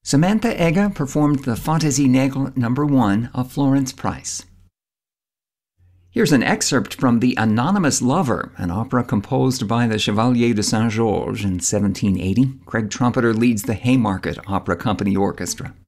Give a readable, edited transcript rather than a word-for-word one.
Samantha Egger performed the Fantaisie Negre No. 1 of Florence Price. Here's an excerpt from The Anonymous Lover, an opera composed by the Chevalier de Saint-Georges in 1780. Craig Trumpeter leads the Haymarket Opera Company Orchestra.